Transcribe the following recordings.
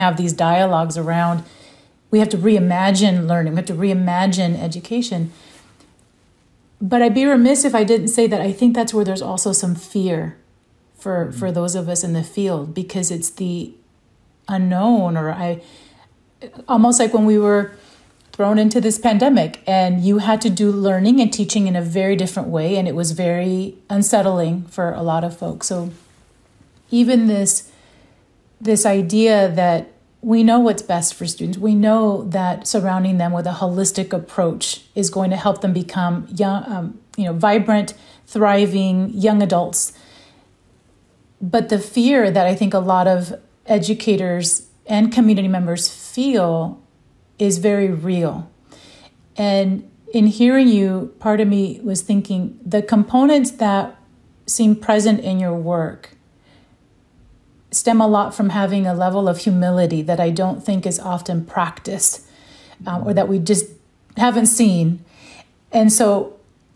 have these dialogues around, we have to reimagine learning, we have to reimagine education. But I'd be remiss if I didn't say that I think that's where there's also some fear for those of us in the field, because it's the unknown, almost like when we were thrown into this pandemic and you had to do learning and teaching in a very different way, and it was very unsettling for a lot of folks. So even this idea that we know what's best for students, we know that surrounding them with a holistic approach is going to help them become young, vibrant, thriving young adults. But the fear that I think a lot of educators and community members feel is very real. And in hearing you, part of me was thinking the components that seem present in your work stem a lot from having a level of humility that I don't think is often practiced, or that we just haven't seen. And so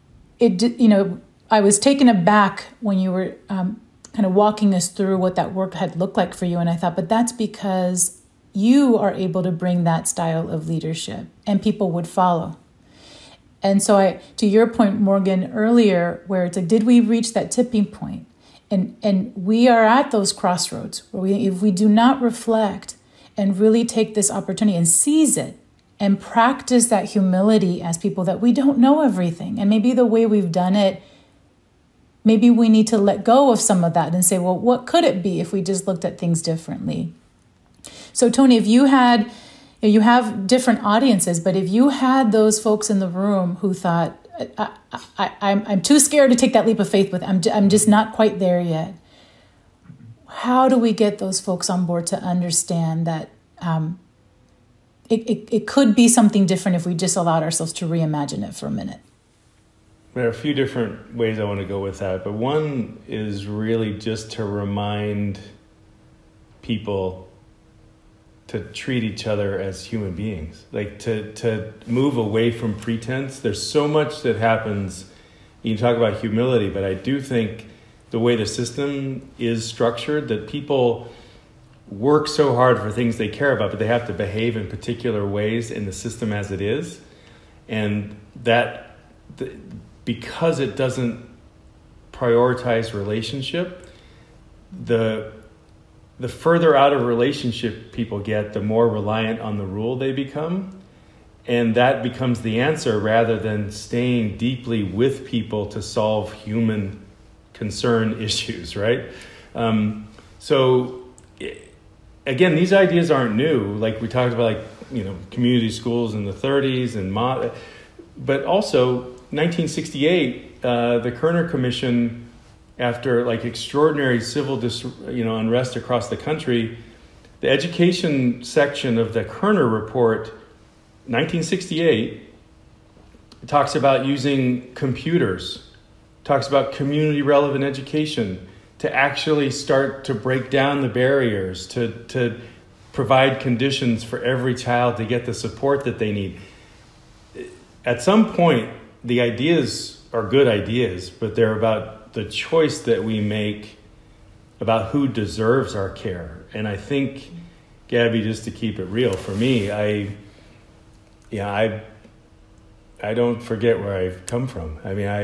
I was taken aback when you were kind of walking us through what that work had looked like for you. And I thought, but that's because you are able to bring that style of leadership and people would follow. And so to your point, Morgan, earlier, where it's like, did we reach that tipping point? And we are at those crossroads where if we do not reflect and really take this opportunity and seize it and practice that humility as people, that we don't know everything. And maybe the way we've done it, maybe we need to let go of some of that and say, well, what could it be if we just looked at things differently? So Tony, if you have different audiences, but if you had those folks in the room who thought, I'm too scared to take that leap of faith I'm just not quite there yet. How do we get those folks on board to understand that it could be something different if we just allowed ourselves to reimagine it for a minute? There are a few different ways I want to go with that, but one is really just to remind people to treat each other as human beings, like to move away from pretense. There's so much that happens. You can talk about humility, but I do think the way the system is structured, that people work so hard for things they care about, but they have to behave in particular ways in the system as it is. And that, because it doesn't prioritize relationship, the further out of relationship people get, the more reliant on the rule they become. And that becomes the answer rather than staying deeply with people to solve human concern issues, right? So again, these ideas aren't new. Like we talked about, community schools in the 30s but also 1968, the Kerner Commission, after extraordinary civil unrest across the country, the education section of the Kerner report, 1968, talks about using computers, talks about community relevant education to actually start to break down the barriers, to provide conditions for every child to get the support that they need. At some point, the ideas are good ideas, but they're about the choice that we make about who deserves our care. And I think, Gabby, just to keep it real, for me, I don't forget where I've come from. I mean,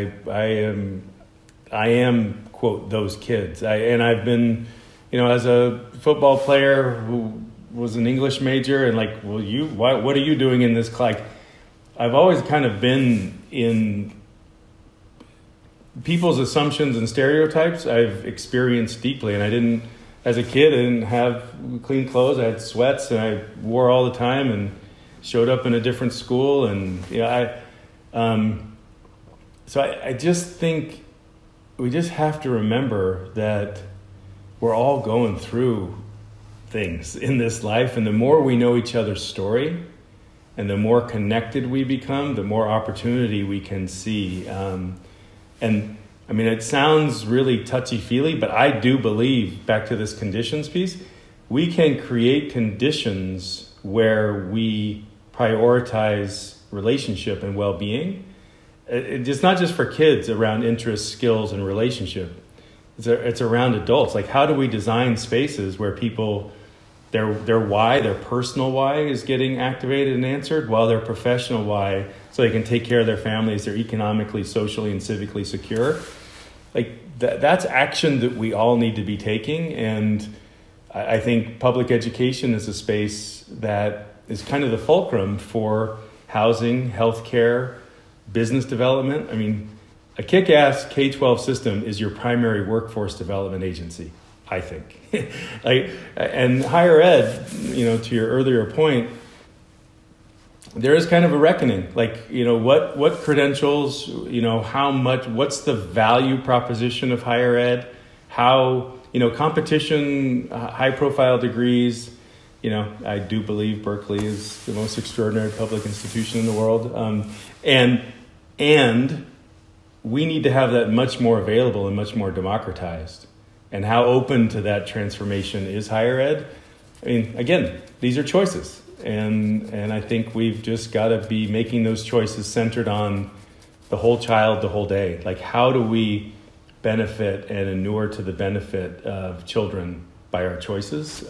I am quote, those kids. I've been, as a football player who was an English major and what are you doing in this class? I've always kind of been in people's assumptions and stereotypes I've experienced deeply. And as a kid, I didn't have clean clothes. I had sweats and I wore all the time and showed up in a different school. And, so I just think we just have to remember that we're all going through things in this life. And the more we know each other's story and the more connected we become, the more opportunity we can see. And I mean, it sounds really touchy-feely, but I do believe, back to this conditions piece, we can create conditions where we prioritize relationship and well-being. It's not just for kids around interests, skills, and relationship. It's around adults. Like, how do we design spaces where people their why, their personal why is getting activated and answered, while their professional why, so they can take care of their families, they're economically, socially, and civically secure. Like that's action that we all need to be taking. And I think public education is a space that is kind of the fulcrum for housing, healthcare, business development. I mean, a kick-ass K-12 system is your primary workforce development agency, I think. And higher ed, to your earlier point, there is kind of a reckoning. What credentials, how much, what's the value proposition of higher ed? How, competition, high-profile degrees. I do believe Berkeley is the most extraordinary public institution in the world. And we need to have that much more available and much more democratized. And how open to that transformation is higher ed? I mean, again, these are choices. And I think we've just got to be making those choices centered on the whole child, the whole day. Like, how do we benefit and inure to the benefit of children by our choices?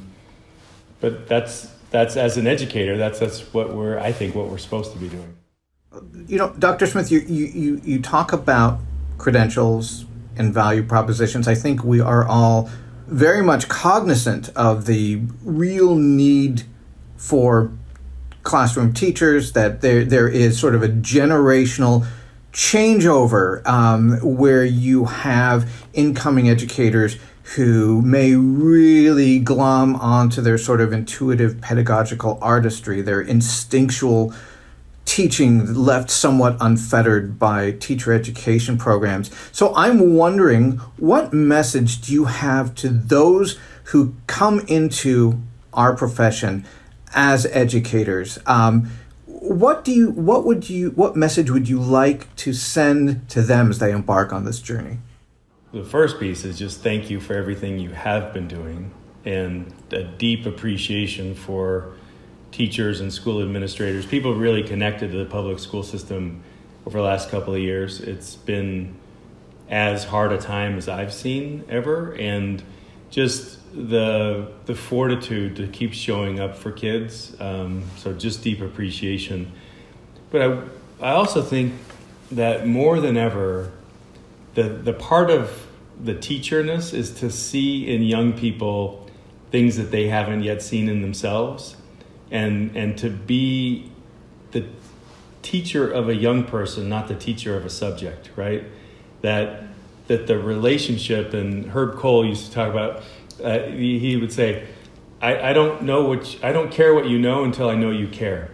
But that's as an educator, that's what we're supposed to be doing. Dr. Smith, you talk about credentials and value propositions. I think we are all very much cognizant of the real need for classroom teachers, that there is sort of a generational changeover where you have incoming educators who may really glom onto their sort of intuitive pedagogical artistry, their instinctual teaching left somewhat unfettered by teacher education programs. So I'm wondering, what message do you have to those who come into our profession as educators? What message would you like to send to them as they embark on this journey? The first piece is just thank you for everything you have been doing, and a deep appreciation for teachers and school administrators, people really connected to the public school system over the last couple of years. It's been as hard a time as I've seen ever, and just the fortitude to keep showing up for kids. So just deep appreciation. But I also think that more than ever, the part of the teacherness is to see in young people things that they haven't yet seen in themselves, and to be the teacher of a young person, not the teacher of a subject, right? That the relationship, and Herb Cole used to talk about, he would say, I don't care what you know until I know you care.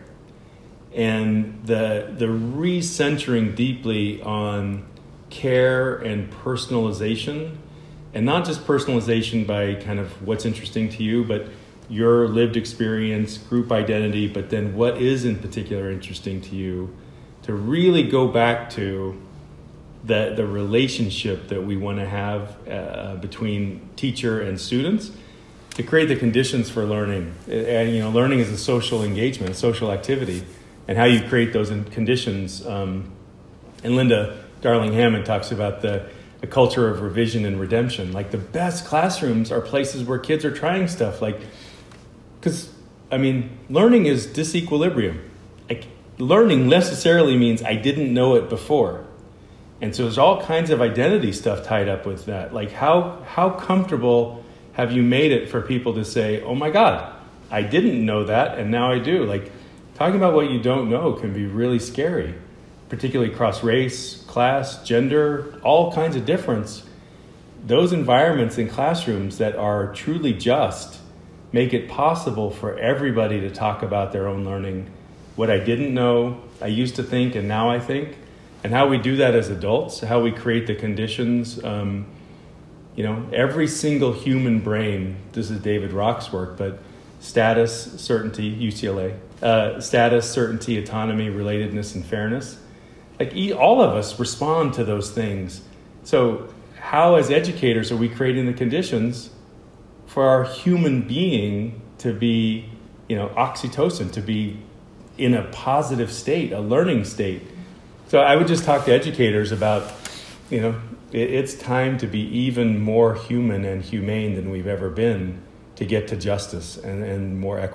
And the recentering deeply on care and personalization, and not just personalization by kind of what's interesting to you, but your lived experience, group identity, but then what is in particular interesting to you, to really go back to the relationship that we want to have between teacher and students, to create the conditions for learning. And learning is a social engagement, a social activity, and how you create those conditions. And Linda Darling-Hammond talks about the culture of revision and redemption. Like, the best classrooms are places where kids are trying stuff. Because learning is disequilibrium. Like, learning necessarily means I didn't know it before. And so there's all kinds of identity stuff tied up with that. Like, how comfortable have you made it for people to say, oh my God, I didn't know that, and now I do. Like, talking about what you don't know can be really scary, particularly across race, class, gender, all kinds of difference. Those environments in classrooms that are truly just make it possible for everybody to talk about their own learning, what I didn't know, I used to think, and now I think, and how we do that as adults, how we create the conditions. Every single human brain, this is David Rock's work, but status, certainty, UCLA, status, certainty, autonomy, relatedness, and fairness. Like, all of us respond to those things. So how, as educators, are we creating the conditions for our human being to be, oxytocin, to be in a positive state, a learning state? So I would just talk to educators about, it's time to be even more human and humane than we've ever been, to get to justice and more equity.